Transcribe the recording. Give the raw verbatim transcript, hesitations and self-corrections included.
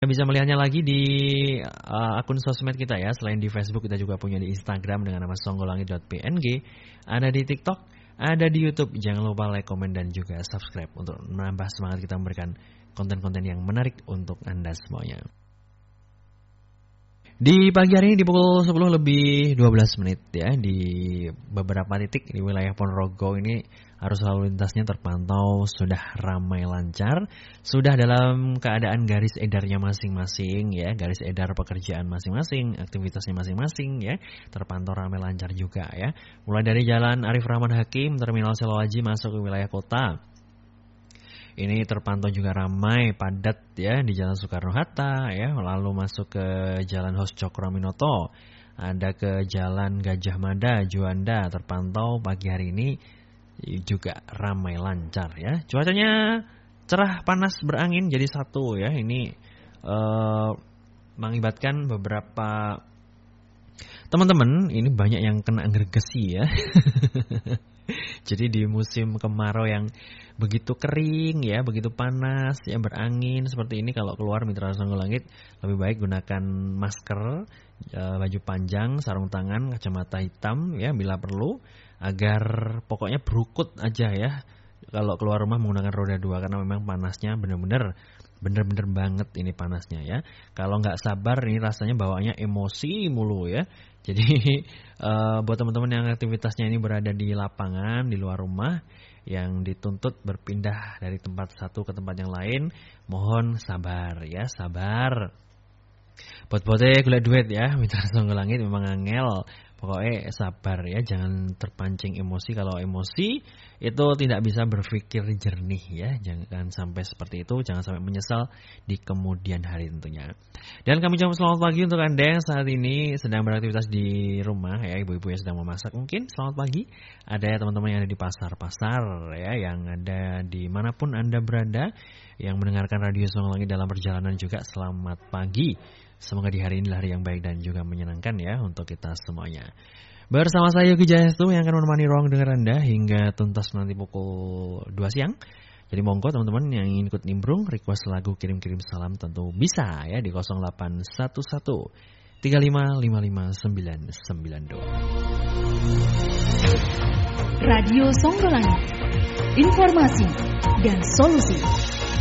Bisa melihatnya lagi di uh, akun sosmed kita ya. Selain di Facebook, kita juga punya di Instagram dengan nama songgolangit dot p n g. Ada di TikTok, ada di YouTube. Jangan lupa like, komen, dan juga subscribe untuk menambah semangat kita memberikan konten-konten yang menarik untuk Anda semuanya. Di pagi hari ini di pukul sepuluh lebih dua belas menit ya, di beberapa titik di wilayah Ponorogo ini arus lalu lintasnya terpantau sudah ramai lancar, sudah dalam keadaan garis edarnya masing-masing ya, garis edar pekerjaan masing-masing, aktivitasnya masing-masing ya, terpantau ramai lancar juga ya. Mulai dari Jalan Arif Rahman Hakim, Terminal Selowaji masuk ke wilayah kota. Ini terpantau juga ramai, padat ya di Jalan Soekarno-Hatta ya, lalu masuk ke Jalan Hos Cokroaminoto, ada ke Jalan Gajah Mada, Juanda, terpantau pagi hari ini juga ramai lancar ya. Cuacanya cerah, panas, berangin jadi satu ya. Ini uh, mengakibatkan beberapa teman-teman ini banyak yang kena gergesi ya. Jadi di musim kemarau yang begitu kering ya, begitu panas ya, berangin seperti ini, kalau keluar Mitra Songgolangit lebih baik gunakan masker, baju panjang, sarung tangan, kacamata hitam ya bila perlu, agar pokoknya berukut aja ya kalau keluar rumah menggunakan roda dua, karena memang panasnya benar-benar benar-benar banget ini panasnya ya. Kalau nggak sabar ini rasanya bawaannya emosi mulu ya. Jadi uh, buat teman-teman yang aktivitasnya ini berada di lapangan, di luar rumah, yang dituntut berpindah dari tempat satu ke tempat yang lain, mohon sabar ya, sabar. Buat-buatnya gula duit ya, Mitra Songgolangit memang angel. Pokoknya sabar ya, jangan terpancing emosi. Kalau emosi itu tidak bisa berpikir jernih ya. Jangan sampai seperti itu, jangan sampai menyesal di kemudian hari tentunya. Dan kami ucapkan selamat pagi untuk Anda yang saat ini sedang beraktivitas di rumah ya, ibu-ibu yang sedang memasak mungkin selamat pagi. Ada ya teman-teman yang ada di pasar-pasar ya, yang ada di manapun Anda berada, yang mendengarkan Radio Songgolangit dalam perjalanan juga selamat pagi. Semoga di hari ini hari yang baik dan juga menyenangkan ya untuk kita semuanya. Bersama saya Yogi Jayastu yang akan menemani ruang dengar Anda hingga tuntas nanti pukul dua siang. Jadi monggo teman-teman yang ingin ikut nimbrung, request lagu, kirim-kirim salam tentu bisa ya di nol delapan satu satu tiga lima lima lima sembilan sembilan dua. Radio Songgolangit, informasi dan solusi.